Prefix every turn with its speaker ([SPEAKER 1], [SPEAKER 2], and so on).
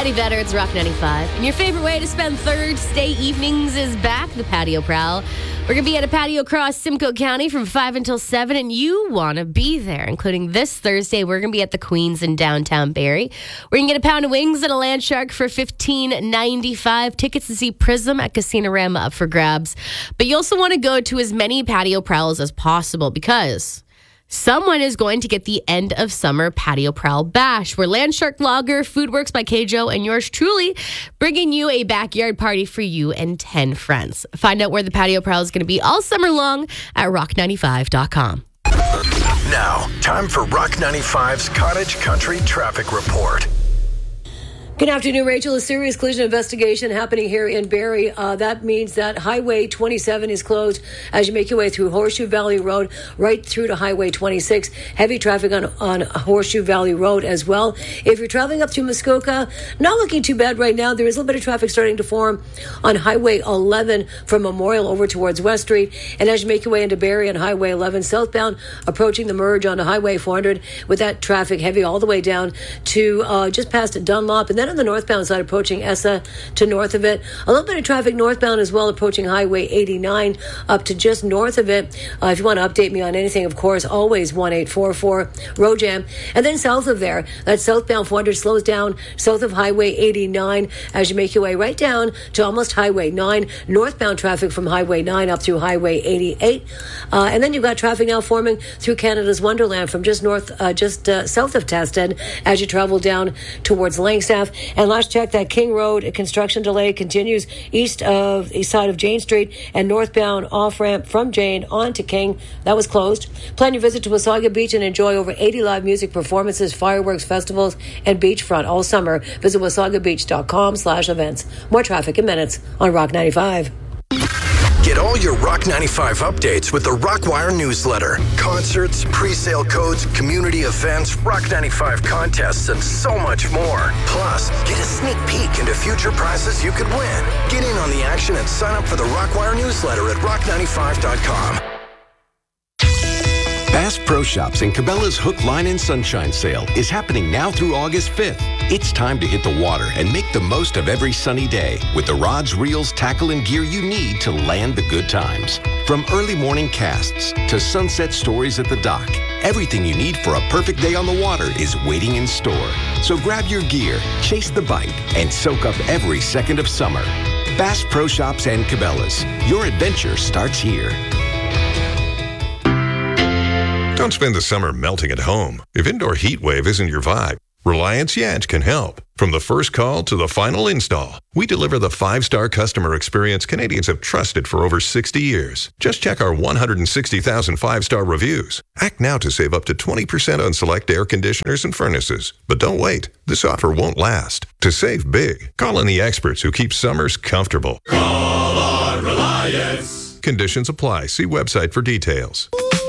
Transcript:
[SPEAKER 1] Eddie Vedder, it's Rock 95. And your favorite way to spend Thursday evenings is back, the Patio Prowl. We're going to be at a patio across Simcoe County from 5 until 7, and you want to be there, including this Thursday. We're going to be at the Queens in downtown Barrie. We're going to get a pound of wings and a land shark for $15.95. Tickets to see Prism at Casino-Rama up for grabs. But you also want to go to as many patio prowls as possible because someone is going to get the end of summer patio prowl bash, where Landshark Lager, Foodworks by Keijo, and yours truly bringing you a backyard party for you and 10 friends. Find out where the patio prowl is going to be all summer long at rock95.com.
[SPEAKER 2] Now, time for Rock 95's Cottage Country Traffic Report.
[SPEAKER 3] Good afternoon, Rachel. A serious collision investigation happening here in Barrie. That means that Highway 27 is closed as you make your way through Horseshoe Valley Road right through to Highway 26. Heavy traffic on Horseshoe Valley Road as well. If you're traveling up through Muskoka, not looking too bad right now. There is a little bit of traffic starting to form on Highway 11 from Memorial over towards West Street. And as you make your way into Barrie on Highway 11 southbound, approaching the merge onto Highway 400 with that traffic heavy all the way down to just past Dunlop. And then on the northbound side, approaching Essa to north of it. A little bit of traffic northbound as well, approaching Highway 89 up to just north of it. If you want to update me on anything, of course, always 1844 road jam. And then south of there, that southbound 400 slows down south of Highway 89 as you make your way right down to almost Highway 9. Northbound traffic from Highway 9 up through Highway 88. And then you've got traffic now forming through Canada's Wonderland from just south of Tasted as you travel down towards Langstaff. And last check, that King Road construction delay continues east side of Jane Street and northbound off-ramp from Jane on to King. That was closed. Plan your visit to Wasaga Beach and enjoy over 80 live music performances, fireworks, festivals, and beachfront all summer. Visit wasagabeach.com/events. More traffic in minutes on Rock 95.
[SPEAKER 2] Get all your Rock 95 updates with the Rockwire newsletter. Concerts, pre-sale codes, community events, Rock 95 contests, and so much more. Plus, get a sneak peek into future prizes you could win. Get in on the action and sign up for the Rockwire newsletter at rock95.com.
[SPEAKER 4] Bass Pro Shops and Cabela's Hook, Line, and Sunshine Sale is happening now through August 5th. It's time to hit the water and make the most of every sunny day with the rods, reels, tackle, and gear you need to land the good times. From early morning casts to sunset stories at the dock, everything you need for a perfect day on the water is waiting in store. So grab your gear, chase the bite, and soak up every second of summer. Bass Pro Shops and Cabela's. Your adventure starts here.
[SPEAKER 5] Don't spend the summer melting at home. If indoor heat wave isn't your vibe, Reliance Yanch can help. From the first call to the final install, we deliver the 5-star customer experience Canadians have trusted for over 60 years. Just check our 160,000 5-star reviews. Act now to save up to 20% on select air conditioners and furnaces. But don't wait. This offer won't last. To save big, call on the experts who keep summers comfortable.
[SPEAKER 6] Call on Reliance.
[SPEAKER 5] Conditions apply. See website for details.